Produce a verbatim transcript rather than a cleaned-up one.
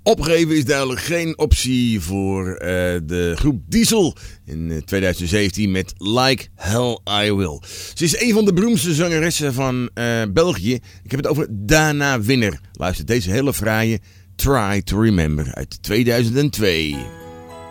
Opgeven is duidelijk geen optie voor uh, de groep Diesel in uh, twintig zeventien met Like Hell I Will. Ze is een van de beroemdste zangeressen van uh, België. Ik heb het over Dana Winner. Luister deze hele fraaie Try to Remember uit tweeduizend twee.